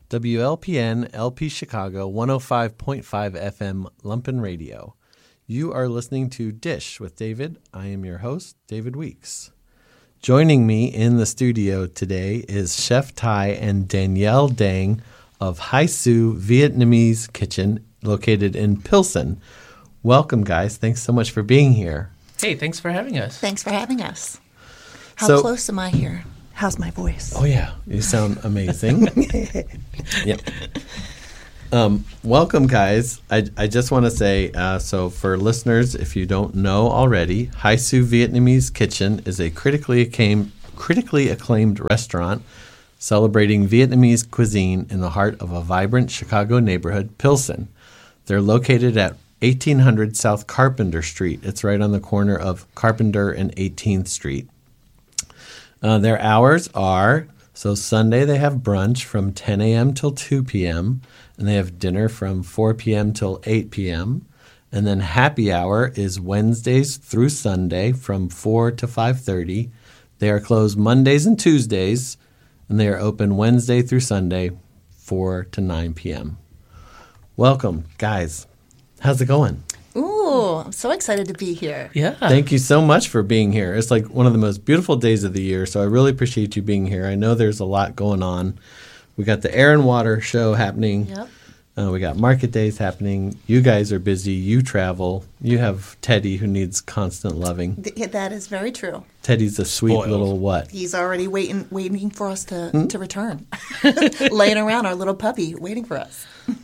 WLPN LP Chicago 105.5 FM Lumpen Radio. You are listening to Dish with David. I am your host, David Weeks. Joining me in the studio today is Chef Thai and Danielle Dang of Hai Su Vietnamese Kitchen located in Pilsen. Welcome, guys. Thanks so much for being here. Hey, thanks for having us. Thanks for having us. How close am I here? How's my voice? Oh, yeah. You sound amazing. Yep. Welcome, guys. I just want to say, so for listeners, if you don't know already, Hai Su Vietnamese Kitchen is a critically acclaimed restaurant celebrating Vietnamese cuisine in the heart of a vibrant Chicago neighborhood, Pilsen. They're located at 1800 South Carpenter Street. It's right on the corner of Carpenter and 18th Street. Their hours are, so Sunday they have brunch from 10 a.m. till 2 p.m., and they have dinner from 4 p.m. till 8 p.m., and then happy hour is Wednesdays through Sunday from 4 to 5:30. They are closed Mondays and Tuesdays, and they are open Wednesday through Sunday, 4 to 9 p.m. Welcome, guys. How's it going? Ooh, I'm so excited to be here. Yeah. Thank you so much for being here. It's like one of the most beautiful days of the year, so I really appreciate you being here. I know there's a lot going on. We got the Air and Water show happening. Yep. We got market days happening. You guys are busy. You travel. You have Teddy who needs constant loving. That is very true. Teddy's a sweet Spoiled. little what? He's already waiting for us to return. Laying around, our little puppy, waiting for us.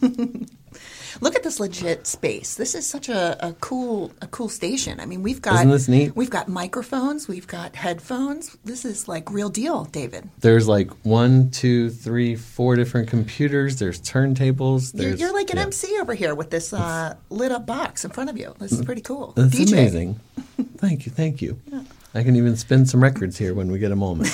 Look at this legit space. This is such a cool station. I mean, we've got Isn't this neat? We've got microphones. We've got headphones. This is like real deal, David. There's like 1, 2, 3, 4 different computers. There's turntables. You're like an MC over here with this lit up box in front of you. This is pretty cool. That's DJ. amazing. Thank you. Yeah. I can even spin some records here when we get a moment.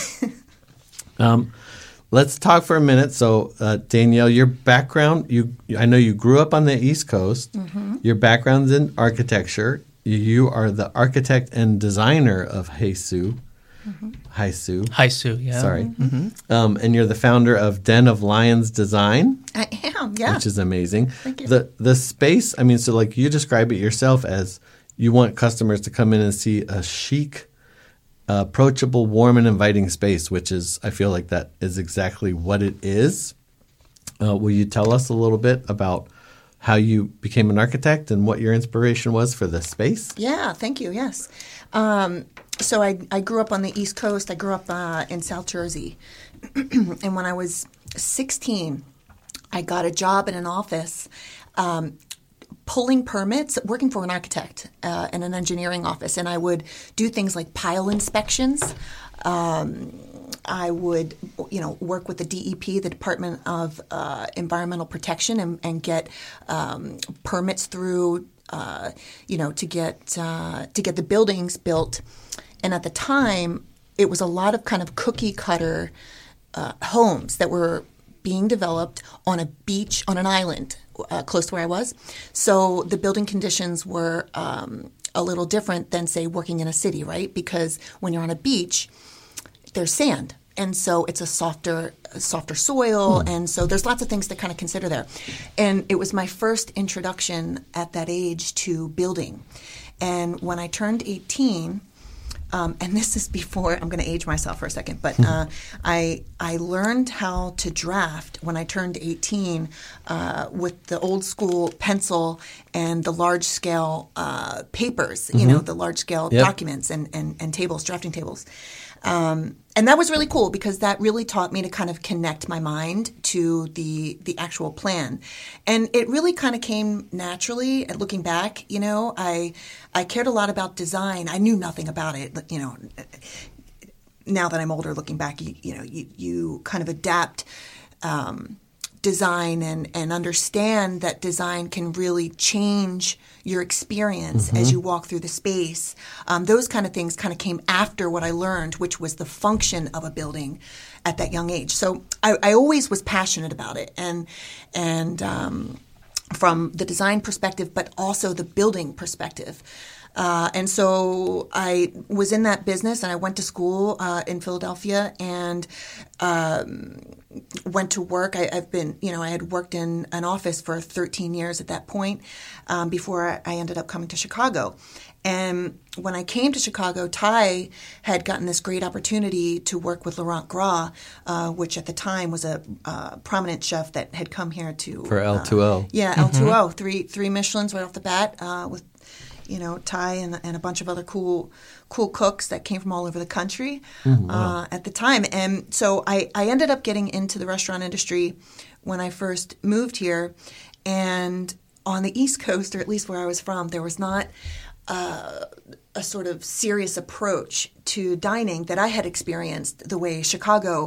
Let's talk for a minute. So, Danielle, your background, I know you grew up on the East Coast. Mm-hmm. Your background's in architecture. You are the architect and designer of Hai Su. Mm-hmm. Hai Su, yeah. Sorry. Mm-hmm. And you're the founder of Den of Lions Design. I am, yeah. Which is amazing. Thank you. The space, I mean, so like you describe it yourself as you want customers to come in and see a chic, approachable, warm, and inviting space, which is, I feel like that is exactly what it is. Will you tell us a little bit about how you became an architect and what your inspiration was for the space? Yeah, thank you, yes. So I grew up on the East Coast. I grew up in South Jersey. And when I was 16, I got a job in an office pulling permits, working for an architect in an engineering office, and I would do things like pile inspections. I would, work with the DEP, the Department of Environmental Protection, and get permits through, to get the buildings built. And at the time, it was a lot of kind of cookie cutter homes that were being developed on a beach, on an island close to where I was. So the building conditions were a little different than, say, working in a city, right? Because when you're on a beach, there's sand. And so it's a softer soil. And so there's lots of things to kind of consider there. And it was my first introduction at that age to building. And when I turned 18, and this is before, I'm going to age myself for a second, but I learned how to draft when I turned 18 with the old school pencil and the large scale papers, the large scale documents and tables, drafting tables. And that was really cool because that really taught me to kind of connect my mind to the actual plan. And it really kind of came naturally. And looking back, I cared a lot about design. I knew nothing about it. Now that I'm older, looking back, you kind of adapt design and understand that design can really change your experience as you walk through the space. Those kind of things kind of came after what I learned, which was the function of a building at that young age. So I always was passionate about it, and from the design perspective, but also the building perspective. And so I was in that business, and I went to school in Philadelphia, and went to work. I've been, I had worked in an office for 13 years at that point before I ended up coming to Chicago. And when I came to Chicago, Ty had gotten this great opportunity to work with Laurent Gras, which at the time was a prominent chef that had come here to... For L2O. Yeah, L2O. Three Michelins right off the bat with, Ty and a bunch of other cool cooks that came from all over the country at the time. And so I ended up getting into the restaurant industry when I first moved here. And on the East Coast, or at least where I was from, there was not a sort of serious approach to dining that I had experienced the way Chicago